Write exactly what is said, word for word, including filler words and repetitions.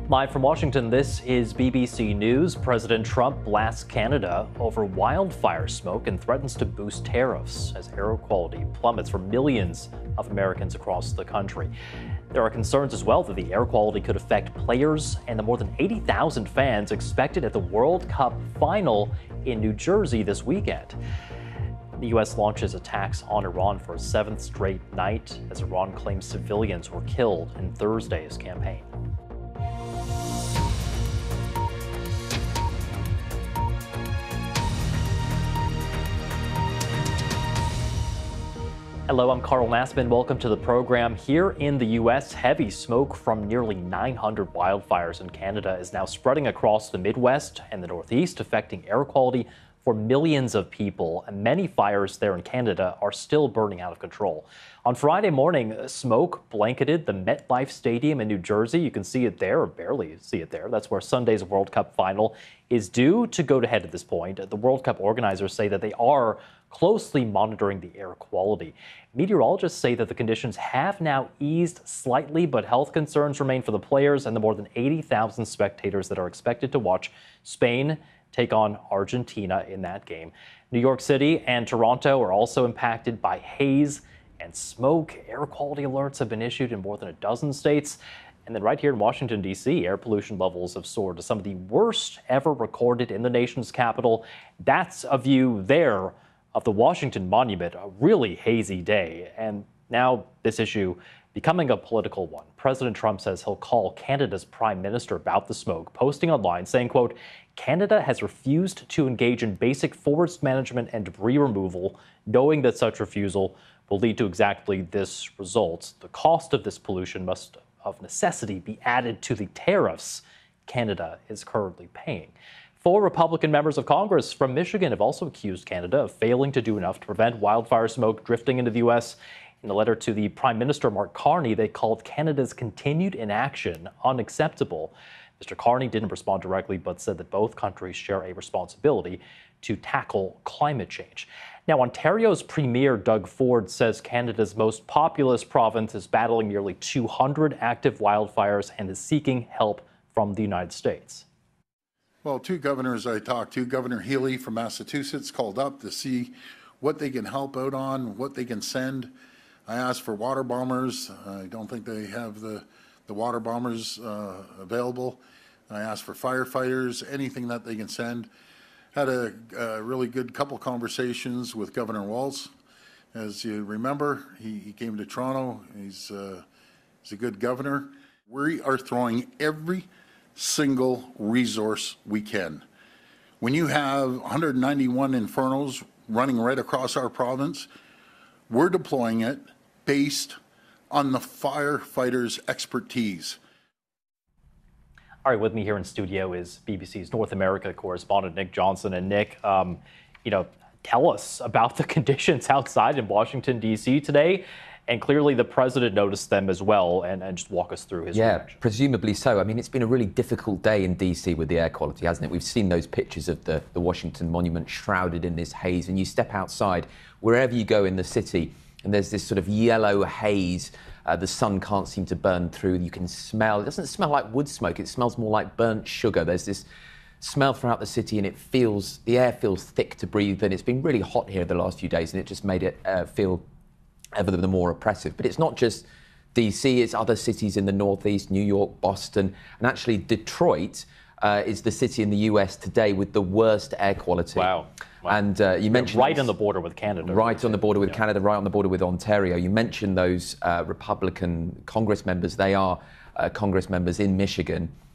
Live from Washington, this is B B C News. President Trump blasts Canada over wildfire smoke and threatens to boost tariffs as air quality plummets for millions of Americans across the country. There are concerns as well that the air quality could affect players and the more than eighty thousand fans expected at the World Cup final in New Jersey this weekend. The U S launches attacks on Iran for a seventh straight night as Iran claims civilians were killed in Thursday's campaign. Hello, I'm Carl Nassman. Welcome to the program. Here in the U S, heavy smoke from nearly nine hundred wildfires in Canada is now spreading across the Midwest and the Northeast, affecting air quality for millions of people. And many fires there in Canada are still burning out of control. On Friday morning, smoke blanketed the MetLife Stadium in New Jersey. You can see it there, or barely see it there. That's where Sunday's World Cup final is due to go to head at this point. The World Cup organizers say that they are closely monitoring the air quality. Meteorologists say that the conditions have now eased slightly, but health concerns remain for the players and the more than eighty thousand spectators that are expected to watch Spain take on Argentina in that game. New York City and Toronto are also impacted by haze and smoke. Air quality alerts have been issued in more than a dozen states. And then right here in Washington, D C, air pollution levels have soared to some of the worst ever recorded in the nation's capital. That's a view there of the Washington Monument, a really hazy day. And now this issue becoming a political one. President Trump says he'll call Canada's prime minister about the smoke, posting online saying, quote, Canada has refused to engage in basic forest management and debris removal, knowing that such refusal will lead to exactly this result. The cost of this pollution must of necessity be added to the tariffs Canada is currently paying. Four Republican members of Congress from Michigan have also accused Canada of failing to do enough to prevent wildfire smoke drifting into the U S. In a letter to the Prime Minister, Mark Carney, they called Canada's continued inaction unacceptable. Mister Carney didn't respond directly, but said that both countries share a responsibility to tackle climate change. Now, Ontario's Premier Doug Ford says Canada's most populous province is battling nearly two hundred active wildfires and is seeking help from the United States. Well, two governors I talked to, Governor Healy from Massachusetts called up to see what they can help out on, what they can send. I asked for water bombers. I don't think they have the, the water bombers uh, available. I asked for firefighters, anything that they can send. Had a, a really good couple conversations with Governor Walz. As you remember, he, he came to Toronto. He's, uh, he's a good governor. We are throwing every single resource we can. When you have one hundred ninety-one infernos running right across our province, we're deploying it based on the firefighters' expertise. All right, with me here in studio is B B C's North America correspondent Nick Johnson. And Nick, um, you know, tell us about the conditions outside in Washington, D C today. And clearly the president noticed them as well, and, and just walk us through his yeah, reaction. Presumably so. I mean, it's been a really difficult day in D C with the air quality, hasn't it? We've seen those pictures of the, the Washington Monument shrouded in this haze, and you step outside, wherever you go in the city, and there's this sort of yellow haze. Uh, the sun can't seem to burn through. You can smell, it doesn't smell like wood smoke, it smells more like burnt sugar. There's this smell throughout the city, and it feels, the air feels thick to breathe, and it's been really hot here the last few days, and it just made it uh, feel ever the more oppressive. But it's not just D C, it's other cities in the Northeast, New York, Boston, and actually Detroit uh, is the city in the U S today with the worst air quality. Wow. Wow. And uh, you mentioned right this, on the border with Canada. Right on the border with yeah. Canada, right on the border with Ontario. You mentioned those uh, Republican Congress members. They are uh, Congress members in Michigan.